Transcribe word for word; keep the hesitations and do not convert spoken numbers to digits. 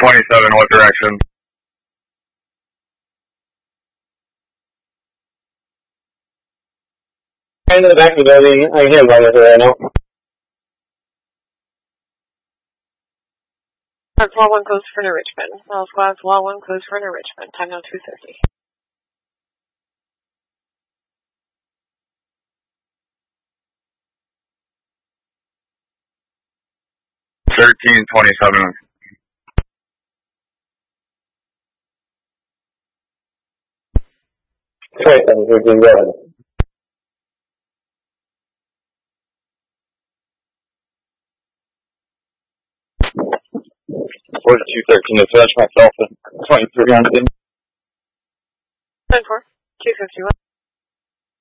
twenty-seven, what direction? Into the back of the building. I can't run with it right now. Squad one close for New Richmond. All squads, Law one close for New Richmond. Time now two thirty. Thirteen twenty-seven. Twenty-seven, thirteen, go ahead. Forty-two thirteen to finish myself at twenty-three hundred. ten four, two fifty-one.